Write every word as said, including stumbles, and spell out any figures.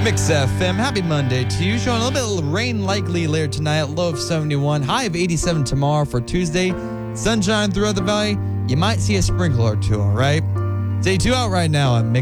Mix F M, happy Monday to you. Showing a little bit of rain likely later tonight, low of seventy-one, high of eighty-seven tomorrow for Tuesday. Sunshine throughout the valley. You might see a sprinkle or two, all right? It's eighty-two out right now on Mix